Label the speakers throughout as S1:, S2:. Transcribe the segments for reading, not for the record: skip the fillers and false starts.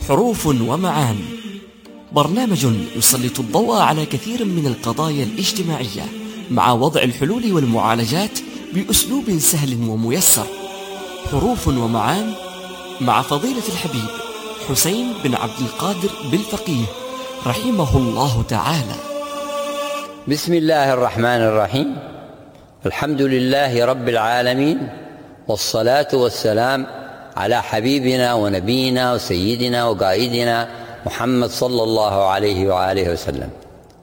S1: حروف ومعان، برنامج يسلط الضوء على كثير من القضايا الاجتماعية مع وضع الحلول والمعالجات بأسلوب سهل وميسر. حروف ومعان مع فضيلة الحبيب حسين بن عبد القادر بالفقيه رحمه الله تعالى.
S2: بسم الله الرحمن الرحيم. الحمد لله رب العالمين، والصلاة والسلام على حبيبنا ونبينا وسيدنا وقائدنا محمد صلى الله عليه وآله وسلم.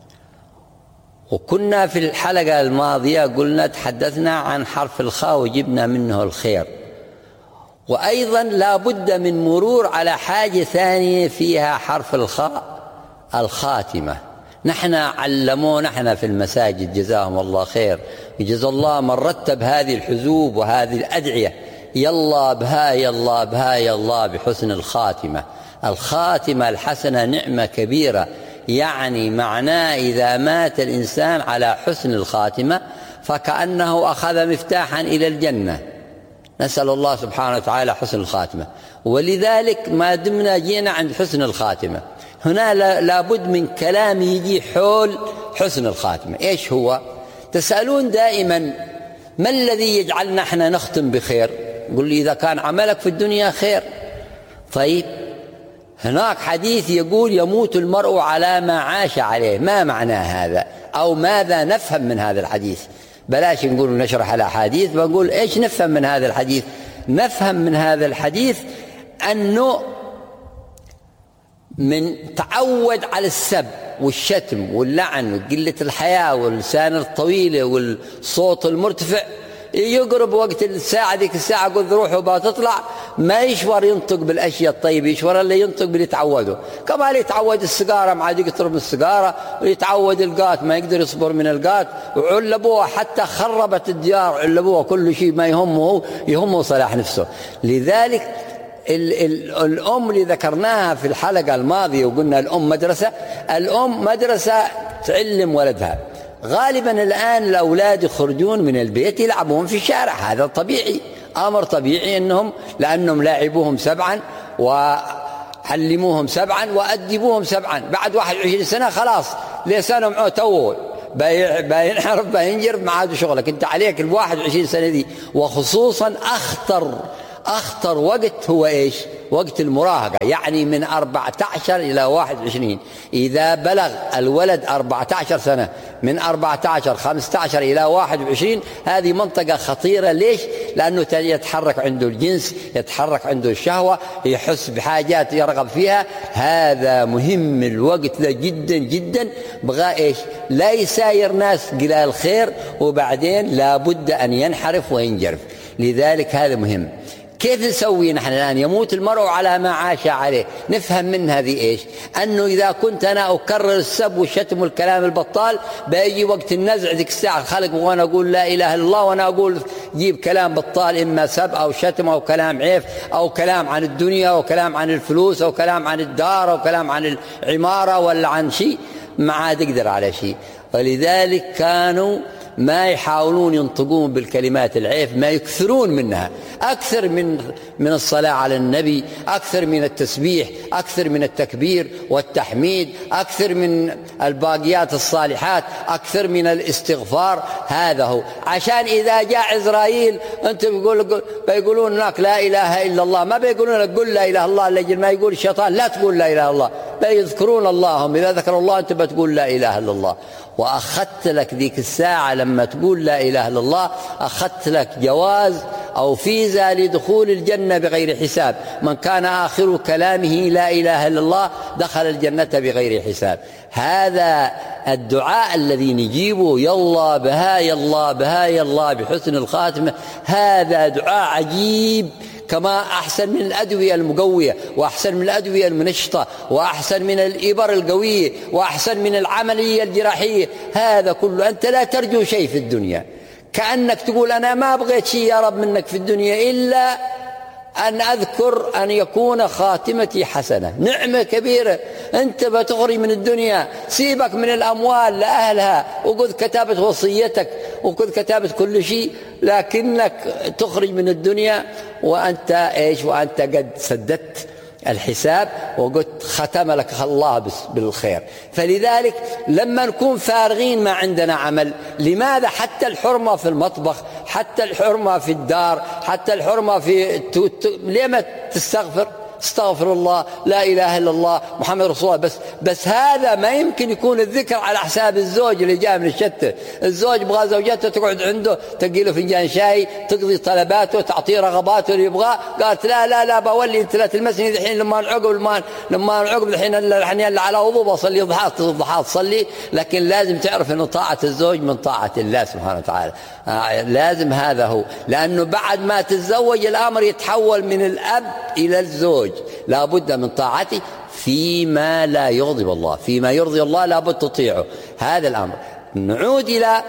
S2: وكنا في الحلقة الماضية قلنا تحدثنا عن حرف الخاء وجبنا منه الخير، وأيضا لا بد من مرور على حاجة ثانية فيها حرف الخاء، الخاتمة. نحن علمونا في المساجد جزاهم الله خير، وجزا الله من رتب هذه الحزوب وهذه الأدعية، يلا بها يلا بها يلا بحسن الخاتمة. الخاتمة الحسنة نعمة كبيرة، يعني معناه إذا مات الإنسان على حسن الخاتمة فكأنه أخذ مفتاحا إلى الجنة. نسأل الله سبحانه وتعالى حسن الخاتمة. ولذلك ما دمنا جينا عند حسن الخاتمة، هنا لابد من كلام يجي حول حسن الخاتمة. إيش هو؟ تسألون دائما ما الذي يجعلنا احنا نختم بخير؟ قل لي إذا كان عملك في الدنيا خير. طيب، هناك حديث يقول يموت المرء على ما عاش عليه. ما معنى هذا؟ أو ماذا نفهم من هذا الحديث؟ بلاش نقول نشرح الأحاديث، بنقول إيش نفهم من هذا الحديث. نفهم من هذا الحديث أنه من تعود على السب والشتم واللعن وقلة الحياة واللسان الطويلة والصوت المرتفع، يقرب وقت الساعة ذيك الساعة قل روحه بتطلع ما يشور ينطق بالأشياء الطيبة، يشور اللي ينطق باللي يتعوده. كمان يتعود السيجارة ما عاد يقترب من السيجارة، ويتعود القات ما يقدر يصبر من القات، وعلبوها حتى خربت الديار، علبوها كل شيء ما يهمه صلاح نفسه. لذلك الأم اللي ذكرناها في الحلقة الماضية وقلنا الأم مدرسة تعلم ولدها. غالبا الآن الأولاد يخرجون من البيت يلعبون في الشارع، هذا طبيعي، أمر طبيعي، لأنهم لاعبوهم 7 وعلموهم 7 وأدبوهم 7. بعد 21 سنة خلاص لسانهم تو بينحرف بينجرف، ما عاد شغلك انت عليك 21 سنة دي. وخصوصا أخطر وقت هو إيش؟ وقت المراهقة، يعني من 14 إلى 21. إذا بلغ الولد 14 سنة، من 14 15 إلى 21، هذه منطقة خطيرة. ليش؟ لأنه يتحرك عنده الجنس، يتحرك عنده الشهوة، يحس بحاجات يرغب فيها. هذا مهم الوقت ذا جدا جدا. بغى إيش؟ لا يساير ناس قلال خير، وبعدين لابد أن ينحرف وينجرف. لذلك هذا مهم. كيف نسوي نحن الآن؟ يموت المرء على ما عاش عليه. نفهم من هذه إيش؟ أنه إذا كنت أنا أكرر السب والشتم والكلام البطال، بيجي وقت النزع ذيك الساعة الخلق وأنا أقول لا إله إلا الله، وأنا أقول جيب كلام بطال، إما سب أو شتم أو كلام عيف أو كلام عن الدنيا أو كلام عن الفلوس أو كلام عن الدار أو كلام عن العمارة ولا عن شيء، ما عاد يقدر على شيء. ولذلك كانوا ما يحاولون ينطقون بالكلمات العيف، ما يكثرون منها، أكثر من الصلاة على النبي، أكثر من التسبيح، أكثر من التكبير والتحميد، أكثر من الباقيات الصالحات، أكثر من الاستغفار. هذا هو، عشان إذا جاء عزرائيل أنت بيقولون لك لا إله إلا الله، ما بيقولون لك قل لا إله إلا الله، لجل ما يقول الشيطان لا تقول لا إله إلا الله، بيذكرون اللهم. إذا ذكر الله أنت بتقول لا إله إلا الله. وأخذت لك ذيك الساعة لما تقول لا إله إلا الله، أخذت لك جواز أو فيزا لدخول الجنة بغير حساب. من كان آخر كلامه لا إله إلا الله دخل الجنة بغير حساب. هذا الدعاء الذي نجيبه يلا بها يلا بها يلا بحسن الخاتمة، هذا دعاء عجيب، كما أحسن من الأدوية المقوية، وأحسن من الأدوية المنشطة، وأحسن من الإبر القوية، وأحسن من العملية الجراحية. هذا كله أنت لا ترجو شيء في الدنيا، كأنك تقول أنا ما بغيت شيء يا رب منك في الدنيا إلا أن أذكر أن يكون خاتمتي حسنة. نعمة كبيرة. أنت بتغري من الدنيا، سيبك من الأموال لأهلها، وقد كتابة وصيتك وقد كتابة كل شيء، لكنك تخرج من الدنيا وأنت إيش؟ وأنت قد سددت الحساب وقلت ختم لك الله بالخير. فلذلك لما نكون فارغين ما عندنا عمل، لماذا حتى الحرمة في المطبخ، حتى الحرمة في الدار، حتى الحرمة في ليه ما تستغفر؟ استغفر الله، لا إله إلا الله، محمد رسول الله. بس هذا ما يمكن يكون الذكر على حساب الزوج اللي جاء من الشتى. الزوج يبغى زوجته تقعد عنده، تقي له فنجان شاي، تقضي طلباته، تعطيه رغباته اللي يبغاه. قالت لا بولي انت لا تلمسني الحين لما نعقب الحين اللي على وضوء بصلي الضحى تصلي. لكن لازم تعرف أن طاعة الزوج من طاعة الله سبحانه وتعالى. لازم هذا هو، لأنه بعد ما تتزوج الأمر يتحول من الأب إلى الزوج. لا بد من طاعته فيما لا يغضب الله، فيما يرضي الله لا بد تطيعه. هذا الأمر. نعود إلى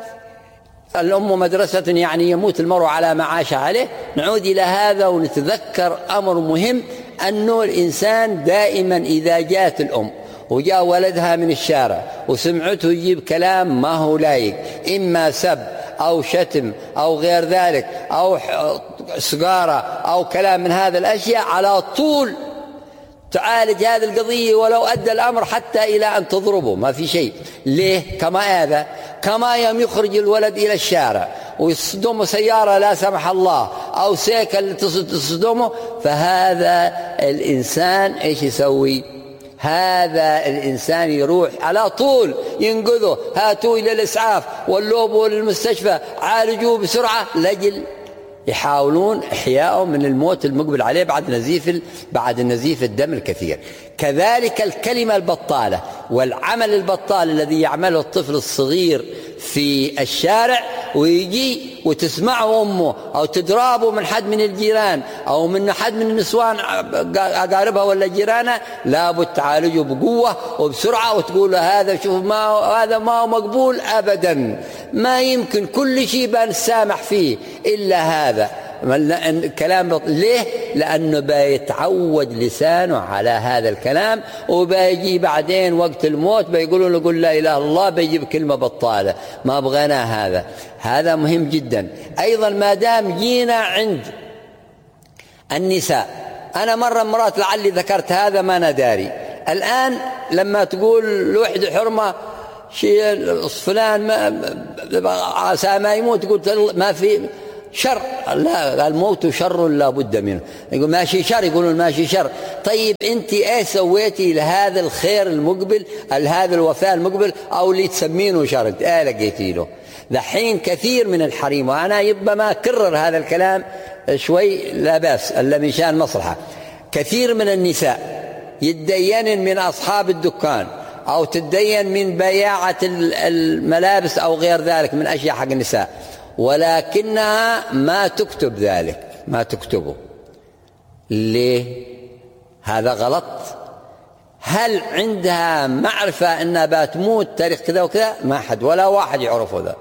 S2: الأم مدرسة، يعني يموت المرء على ما عاش عليه. نعود إلى هذا ونتذكر أمر مهم، أنه الإنسان دائما إذا جاءت الأم وجاء ولدها من الشارع وسمعته يجيب كلام ما هو لايق، إما سب أو شتم أو غير ذلك أو سجارة أو كلام من هذا الأشياء، على طول تعالج هذه القضية ولو أدى الأمر حتى إلى أن تضربه، ما في شيء. ليه؟ كما يوم يخرج الولد إلى الشارع ويصدمه سيارة لا سمح الله أو سيكل تصدمه، فهذا الإنسان إيش يسوي؟ هذا الإنسان يروح على طول ينقذه، هاتوا إلى الإسعاف واللوبوا للمستشفى، عالجوه بسرعة، لجل يحاولون إحياءه من الموت المقبل عليه بعد نزيف الدم الكثير. كذلك الكلمة البطالة والعمل البطال الذي يعمله الطفل الصغير في الشارع، ويجي وتسمعه أمه أو تضربه من حد من الجيران أو من حد من النسوان أقاربها ولا جيرانها، لابد تعالجه بقوة وبسرعة وتقول له هذا شوف هذا ما هو مقبول أبدا، ما يمكن كل شيء بنسامح فيه إلا هذا كلام. ليه؟ لأنه بيتعود لسانه على هذا الكلام، وبيجي بعدين وقت الموت بيقولوا له قل لا إله إلا الله، بيجيب كلمة بطالة. ما بغينا هذا مهم جدا. أيضا ما دام جينا عند النساء، أنا مرات لعلي ذكرت هذا ما أنا داري، الآن لما تقول لوحدة حرمة شيء فلان عسى ما يموت، تقول ما في شر، لا الموت شر لا بد منه. يقول ماشي شر، يقولون ماشي شر. طيب انت ايه سويتي لهذا الخير المقبل، لهذا الوفاء المقبل، او اللي تسمينه شر انت ايه لقيتي له؟ دحين كثير من الحريم، وانا يبما كرر هذا الكلام شوي لا باس الا من شان مصلحه، كثير من النساء يتدين من اصحاب الدكان او تتدين من بياعة الملابس او غير ذلك من اشياء حق النساء، ولكنها ما تكتب ذلك، ما تكتبه. ليه؟ هذا غلط. هل عندها معرفة أنها بتموت تاريخ كذا وكذا؟ ما حد ولا واحد يعرفه ذا.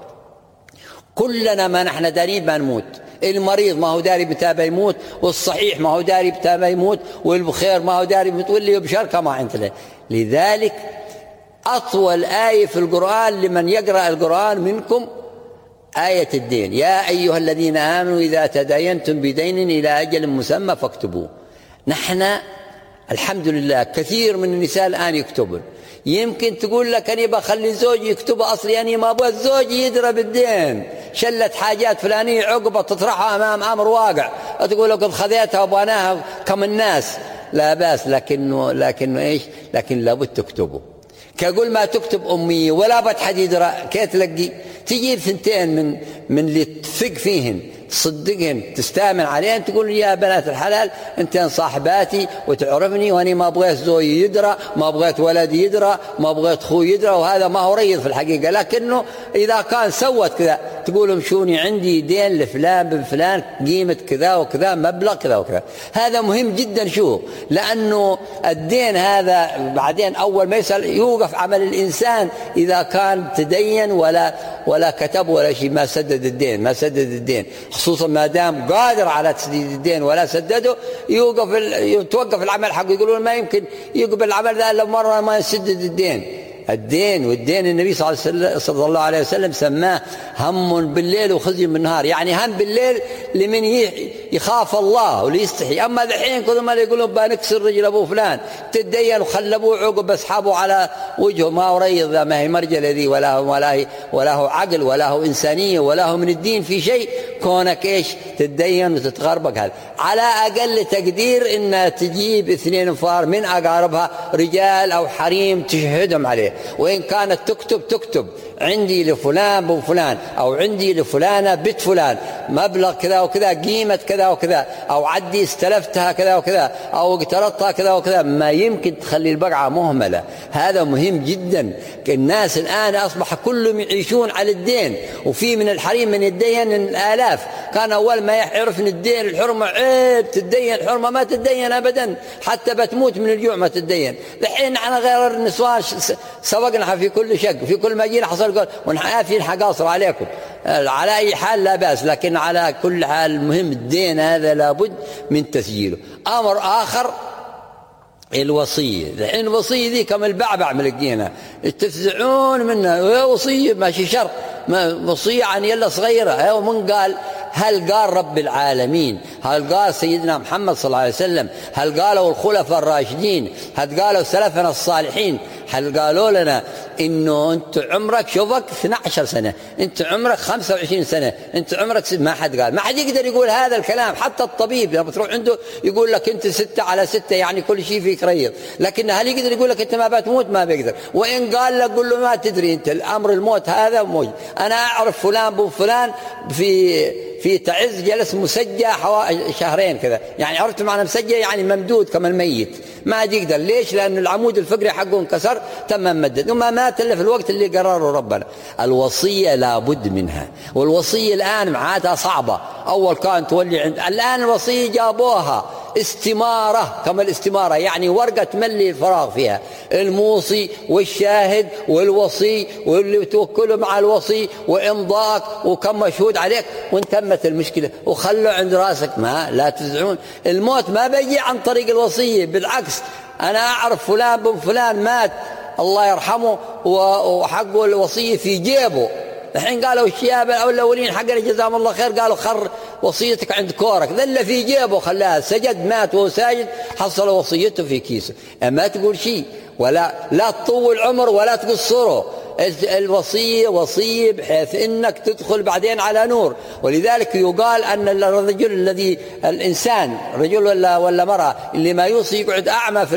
S2: كلنا ما نحن دارين بنموت. المريض ما هو داري متى بيموت، والصحيح ما هو داري متى بيموت، والبخير ما هو داري متى، واللي يبشر ما عنده. لذلك أطول آية في القرآن لمن يقرأ القرآن منكم آية الدين، يا أيها الذين آمنوا إذا تداينتم بدين إلى أجل مسمى فاكتبوه. نحن الحمد لله كثير من النساء الآن يكتبون. يمكن تقول لك أنا بخلي زوجي يكتب، أصلي أنا ما أبغى الزوج يدرى بالدين، شلت حاجات فلانية عقبة تطرحها أمام أمر واقع، تقول لك خذيتها وبناها كم الناس، لا بأس، لكنه إيش؟ لكن لابد تكتبه. كأقول ما تكتب أمي ولا بتحد يدرى، كيف تلقي؟ تجيب ثنتين من اللي تثق فيهن، تصدقهن، تستامن عليهن، تقول يا بنات الحلال انتن صاحباتي وتعرفني، واني ما بغيت زوجي يدرى، ما بغيت ولدي يدرى، ما بغيت اخوي يدرى، وهذا ما هو ريض في الحقيقة. لكنه إذا كان سوت كذا تقول مشوني عندي دين لفلان بن فلان قيمة كذا وكذا، مبلغ كذا وكذا. هذا مهم جدا. شو؟ لأنه الدين هذا بعدين أول ما يسأل يوقف عمل الإنسان إذا كان تدين ولا كتب ولا شيء، ما سدد الدين، خصوصا ما دام قادر على تسديد الدين ولا سدده، يتوقف العمل حقه. يقولون ما يمكن يقبل العمل ذا إلا مرة ما يسدد الدين. الدين. والدين النبي صلى الله عليه وسلم سماه هم بالليل وخزي بالنهار، يعني هم بالليل لمن يخاف الله وليستحي. أما الحين كل ما يقولون بنكسر رجل أبو فلان تدين وخلبوه عقب أصحابه على وجهه، ما هو ريض، ما هي مرجلة ذي ولا هو عقل ولا هو إنسانية ولا هو من الدين في شيء. كونك إيش تدين وتتغربك هذا على أقل تقدير إن تجيب 2 أنفار من أقاربها رجال أو حريم تشهدهم عليه، وإن كانت تكتب عندي لفلان بن فلان أو عندي لفلانة بنت فلان مبلغ كذا وكذا قيمة كذا وكذا، أو عدي استلفتها كذا وكذا أو اقترضتها كذا وكذا، ما يمكن تخلي البقعة مهملة. هذا مهم جدا. الناس الآن أصبح كلهم يعيشون على الدين، وفي من الحريم من يدين الآلاف. كان أول ما يعرف ان الدين الحرمة عيب، تدين الحرمة ما تدين أبدا، حتى بتموت من الجوع ما تدين. الحين نحن غير النسوان سبقنا في كل شق، في كل ما جينا حصل قول ونحن حقاصر عليكم. على أي حال لا بأس، لكن على كل حال المهم الدين هذا لابد من تسجيله. أمر آخر الوصية. الحين الوصية ذي كم البعبع ملقينا تفزعون منها، وصية ماشي شرط، وصية عن يلا صغيرة. ومن قال؟ هل قال رب العالمين؟ هل قال سيدنا محمد صلى الله عليه وسلم؟ هل قالوا الخلفاء الراشدين؟ هل قالوا سلفنا الصالحين؟ هل قالوا لنا إنه أنت عمرك شوفك 12 سنة، أنت عمرك 25 سنة، أنت عمرك ما حد قال، ما حد يقدر يقول هذا الكلام. حتى الطبيب لما تروح عنده يقول لك أنت 6/6، يعني كل شيء فيك ريض. لكن هل يقدر يقول لك أنت ما بتموت؟ ما بيقدر. وإن قال لك قل له ما تدري أنت الأمر الموت هذا موجود. أنا أعرف فلان بن فلان في تعز جلس مسجى 2 شهرين كذا، يعني عرفت معنى مسجى يعني ممدود كما الميت، ما يقدر. ليش؟ لأن العمود الفقري حقه انكسر تم ممدد، وما مات إلا في الوقت اللي قرره ربنا. الوصية لابد منها، والوصية الآن معاتها صعبة. أول كان تولي الآن الوصية جابوها استمارة، كما الاستمارة يعني ورقة تملي الفراغ فيها الموصي والشاهد والوصي واللي توكله مع الوصي وإمضاءك وكم مشهود عليك، وانتمت المشكلة. وخلوا عند راسك، ما لا تفزعون. الموت ما بيجي عن طريق الوصية، بالعكس. أنا أعرف فلان بن فلان مات الله يرحمه وحقه الوصية في جيبه. الحين قالوا الشياب الأولين حقنا جزاهم الله خير قالوا خر وصيتك عند كورك، ذل في جيبه خلاها، سجد مات وهو ساجد حصل وصيته في كيسه. ما تقول شيء ولا تطول عمر ولا تقصره. الوصية وصية بحيث إنك تدخل بعدين على نور. ولذلك يقال أن الرجل الذي الإنسان رجل ولا مرأة اللي ما يوصي يقعد أعمى في